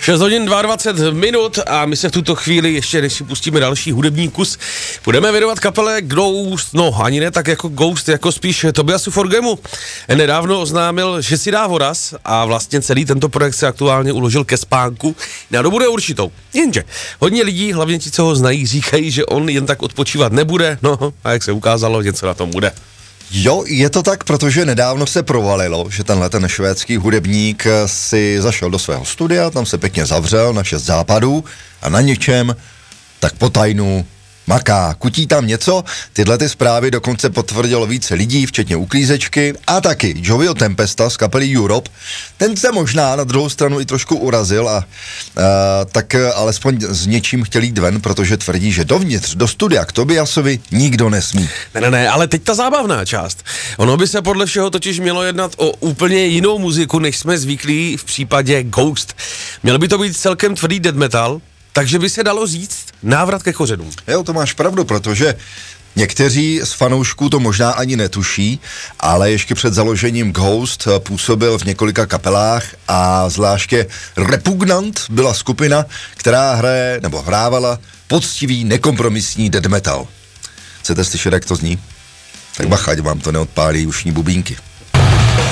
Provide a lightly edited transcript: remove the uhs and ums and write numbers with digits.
6 hodin 22 minut a my se v tuto chvíli, ještě než si pustíme další hudební kus, budeme věnovat kapele Ghost, no ani ne tak jako Ghost, jako spíš Tobiasu Forgemu. Nedávno oznámil, že si dá voraz a vlastně celý tento projekt se aktuálně uložil ke spánku na dobu neurčitou. Jenže hodně lidí, hlavně ti, co ho znají, říkají, že on jen tak odpočívat nebude, no a jak se ukázalo, něco na tom bude. Jo, je to tak, protože nedávno se provalilo, že ten švédský hudebník si zašel do svého studia, tam se pěkně zavřel na 6 západů a na něčem tak po tajnu maká, kutí tam něco. Tyhle ty zprávy dokonce potvrdilo více lidí, včetně uklízečky a taky Jovial Tempesta z kapely Europe. Ten se možná na druhou stranu i trošku urazil a tak alespoň s něčím chtěl jít ven, protože tvrdí, že dovnitř do studia k Tobiasovi nikdo nesmí. Ne, ale teď ta zábavná část. Ono by se podle všeho totiž mělo jednat o úplně jinou muziku, než jsme zvyklí v případě Ghost. Měl by to být celkem tvrdý death metal, takže by se dalo říct návrat ke kořenům. Jo, to máš pravdu, protože někteří z fanoušků to možná ani netuší, ale ještě před založením Ghost působil v několika kapelách a zvláště Repugnant byla skupina, která hrávala poctivý, nekompromisní death metal. Chcete slyšet, jak to zní? Tak bacha, ať vám to neodpálí ušní bubínky.